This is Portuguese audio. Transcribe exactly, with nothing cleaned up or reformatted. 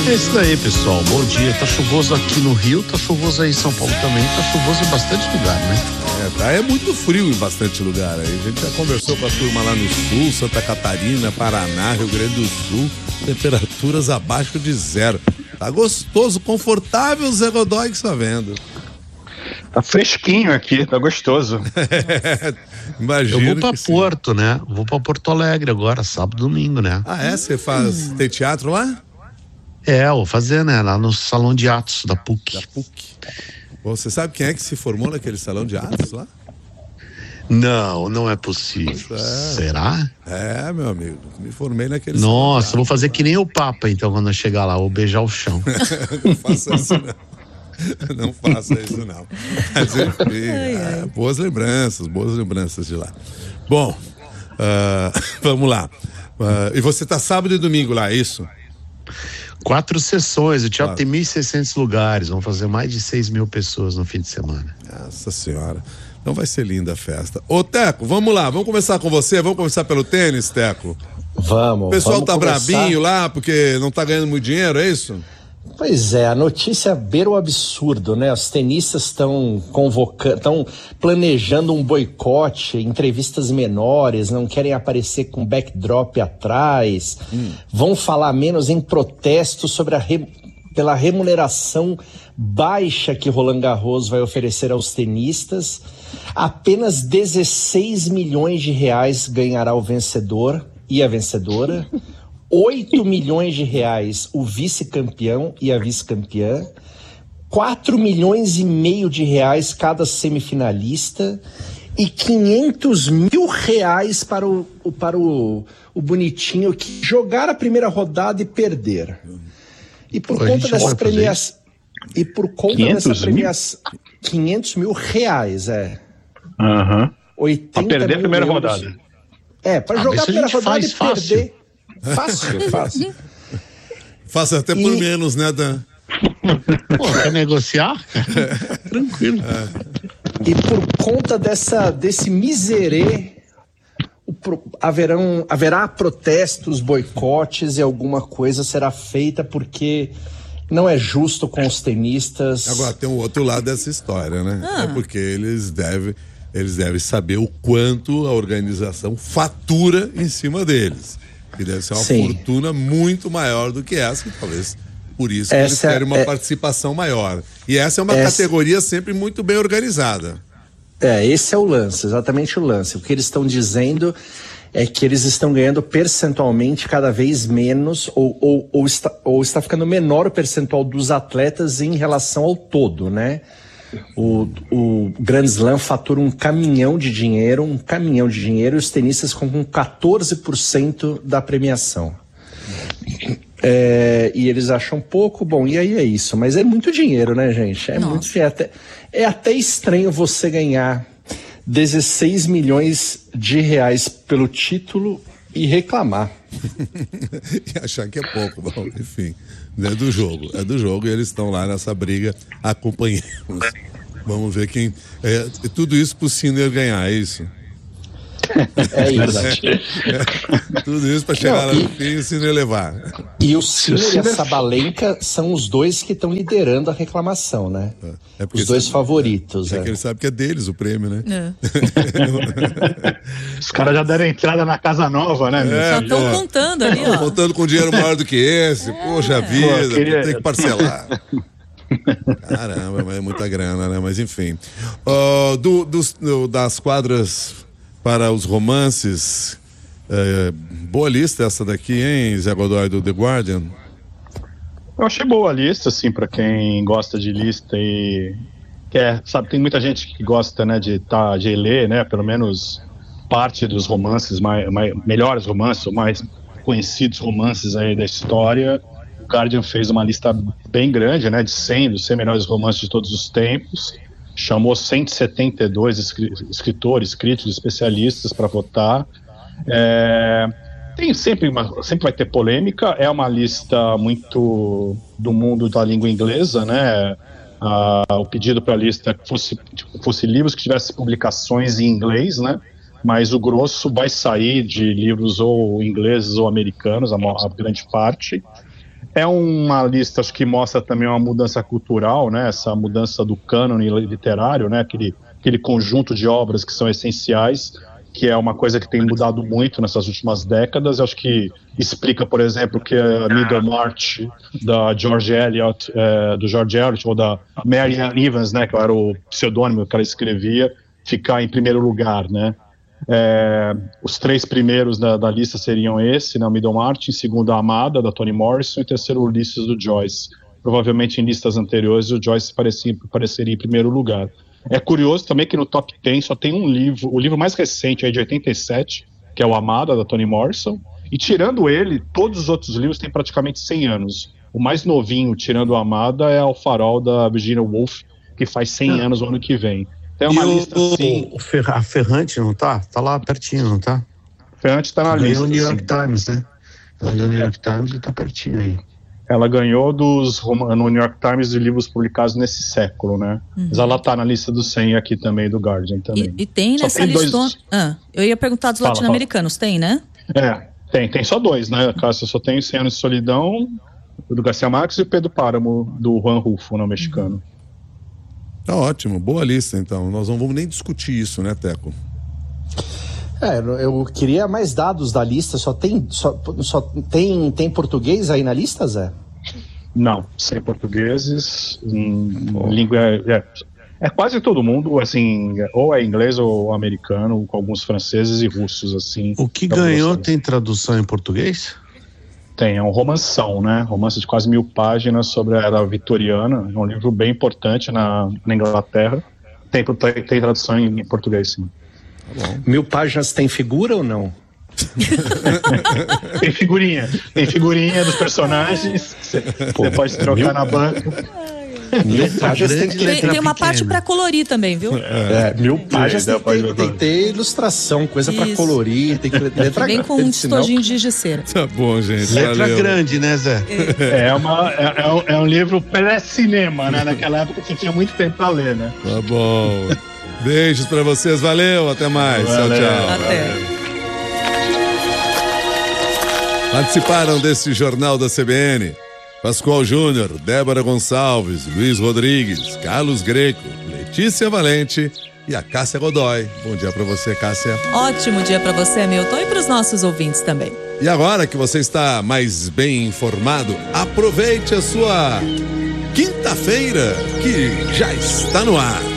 É isso daí, pessoal. Bom dia. Tá chuvoso aqui no Rio, tá chuvoso aí em São Paulo também, tá chuvoso em bastante lugar, né? É, tá, é muito frio em bastante lugar aí. A gente já conversou com a turma lá no Sul, Santa Catarina, Paraná, Rio Grande do Sul, temperaturas abaixo de zero. Tá gostoso, confortável, Zé Godoy, que está vendo. Tá fresquinho aqui, tá gostoso. Imagina. Eu vou pra Porto, sim. né? Vou pra Porto Alegre agora, sábado e domingo, né? Ah, é? Você faz, hum. tem teatro lá? É, vou fazer, né? Lá no Salão de Atos da P U C. Da P U C. Você sabe quem é que se formou naquele Salão de Atos lá? Não, não é possível. É. Será? É, meu amigo. Me formei naquele Nossa, Salão de vou fazer Atos, que nem o Papa, então, quando eu chegar lá, vou beijar o chão. Não faça isso, não. Não faça isso, não. Mas, enfim, ai, ai. É, boas lembranças, boas lembranças de lá. Bom, uh, vamos lá. Uh, e você tá sábado e domingo lá, é isso? Quatro sessões, o teatro claro. tem mil e seiscentos lugares, vão fazer mais de seis mil pessoas no fim de semana. Nossa senhora, então vai ser linda a festa. Ô Teco, vamos lá, vamos começar com você, vamos começar pelo tênis, Teco? Vamos. O pessoal vamos tá começar... brabinho lá porque não tá ganhando muito dinheiro, é isso? Pois é, a notícia beira o absurdo, né? Os tenistas estão convocando, estão planejando um boicote, entrevistas menores, não querem aparecer com backdrop atrás, hum. vão falar menos em protesto sobre a re... pela remuneração baixa que Roland Garros vai oferecer aos tenistas. Apenas dezesseis milhões de reais ganhará o vencedor e a vencedora. oito milhões de reais o vice-campeão e a vice-campeã, quatro milhões e meio de reais cada semifinalista e quinhentos mil reais para o, o, para o, o bonitinho que jogar a primeira rodada e perder. E por Pô, conta dessa premiação... E por conta dessa premiação... quinhentos mil reais, é. Aham. Uhum. Para perder a primeira euros. rodada. É, para ah, jogar a primeira a rodada e fácil. perder... Fácil, fácil. Faça até por e... menos, né, Dan? Pô, quer negociar? Tranquilo. É. E por conta dessa, desse miserê, o pro, haverão, haverá protestos, boicotes e alguma coisa será feita porque não é justo com os tenistas. Agora tem um outro lado dessa história, né? Ah. É porque eles devem, eles devem saber o quanto a organização fatura em cima deles. Que deve ser uma Sim. fortuna muito maior do que essa, que talvez por isso que eles querem uma é... participação maior. E essa é uma essa... categoria sempre muito bem organizada. É, esse é o lance, exatamente o lance. O que eles estão dizendo é que eles estão ganhando percentualmente cada vez menos, ou, ou, ou, está, ou está ficando menor o percentual dos atletas em relação ao todo, né? O, o Grand Slam fatura um caminhão de dinheiro, um caminhão de dinheiro, e os tenistas com quatorze por cento da premiação. É, e eles acham pouco, bom, e aí é isso. Mas é muito dinheiro, né, gente? É, muito, é, até, é até estranho você ganhar dezesseis milhões de reais pelo título e reclamar. E achar que é pouco, bom, enfim. É do jogo, é do jogo e eles estão lá nessa briga acompanhando. Vamos ver quem... É, tudo isso pro Sinner ganhar, é isso? É isso. É, tudo isso para chegar Não, lá no fim e o Sinner levar. E o Sinner e a Sabalenka são os dois que estão liderando a reclamação, né? É os dois sabe, favoritos. É, é. é que eles sabem que é deles o prêmio, né? É. Os caras já deram entrada na casa nova, né? É, já estão contando ali, ó. Contando com dinheiro maior do que esse. É. Poxa vida, Pô, queria... tem que parcelar. Caramba, é muita grana, né? Mas enfim. Uh, do, dos, do, das quadras para os romances, é, boa lista essa daqui, hein, Zé Godoy, do The Guardian? Eu achei boa a lista, assim, para quem gosta de lista e quer, sabe, tem muita gente que gosta, né, de, tá, de ler, né, pelo menos parte dos romances, mais, mais, melhores romances, ou mais conhecidos romances aí da história. O Guardian fez uma lista bem grande, né, de cem, dos cem melhores romances de todos os tempos. Chamou cento e setenta e dois escritores, críticos, especialistas para votar. É, tem sempre, uma, sempre vai ter polêmica. É uma lista muito do mundo da língua inglesa, né? Ah, o pedido para a lista fosse, fosse livros que tivessem publicações em inglês, né? Mas o grosso vai sair de livros ou ingleses ou americanos, a, a grande parte. É uma lista, acho que mostra também uma mudança cultural, né? Essa mudança do cânone literário, né? Aquele, aquele conjunto de obras que são essenciais, que é uma coisa que tem mudado muito nessas últimas décadas. Eu acho que explica, por exemplo, que a Middlemarch, da George Eliot, é, do George Eliot, ou da Mary Ann Evans, né? Que era o pseudônimo que ela escrevia, ficar em primeiro lugar, né? É, os três primeiros da, da lista seriam esse, né, o Middlemarch, em segundo a Amada, da Toni Morrison, e em terceiro o Ulisses, do Joyce. Provavelmente em listas anteriores o Joyce parecia, apareceria em primeiro lugar. É curioso também que no top dez só tem um livro, o livro mais recente é de oitenta e sete, que é o Amada, da Toni Morrison, e tirando ele, todos os outros livros têm praticamente cem anos. O mais novinho, tirando o Amada, é o Farol, da Virginia Woolf, que faz cem anos no ano que vem. É uma e lista o, assim. O Fer, a Ferrante não tá? Tá lá pertinho, não tá? Ferrante tá na ganhou lista. O New York sim. Times, né? O New York Times e tá pertinho aí. Ela ganhou dos, no New York Times de livros publicados nesse século, né? Uhum. Mas ela tá na lista dos cem aqui também, do Guardian também. E, e tem só nessa tem listona... dois... Ah, eu ia perguntar dos latino-americanos, tem, né? É, tem, tem só dois, né? Cássia, só tem cem anos de solidão, do Garcia Marques, e o Pedro Páramo, do Juan Rulfo, no mexicano. Uhum. Tá ótimo, boa lista então. Nós não vamos nem discutir isso, né, Teco? É, eu queria mais dados da lista. Só tem, só, só tem, tem português aí na lista, Zé? Não, sem portugueses. Hum, língua é, é, é quase todo mundo, assim, ou é inglês ou americano, com alguns franceses e russos, assim. O que ganhou tem tradução em português? Tem, é um romanção, né? Romance de quase mil páginas sobre a era vitoriana. É um livro bem importante na, na Inglaterra. Tem, tem, tem tradução em, em português, sim. Tá mil páginas tem figura ou não? Tem figurinha. Tem figurinha dos personagens. Você pode trocar mil... na banca. Mil páginas tem, que tem, tem uma parte pra colorir também, viu? É, mil páginas tem, tem, tem que ter ilustração, coisa Isso. pra colorir, tem que letra Vem com um estojinho de giz-cera. Tá bom, gente. Letra valeu. grande, né, Zé? É, é, uma, é, é, um, é um livro pré-cinema, né? Naquela época você tinha muito tempo pra ler, né? Tá bom. Beijos pra vocês, valeu, até mais. Valeu. Tchau, tchau. Até. Participaram desse Jornal da C B N Pascoal Júnior, Débora Gonçalves, Luiz Rodrigues, Carlos Greco, Letícia Valente e a Cássia Godoy. Bom dia pra você, Cássia. Ótimo dia pra você, Milton, e pros nossos ouvintes também. E agora que você está mais bem informado, aproveite a sua quinta-feira, que já está no ar.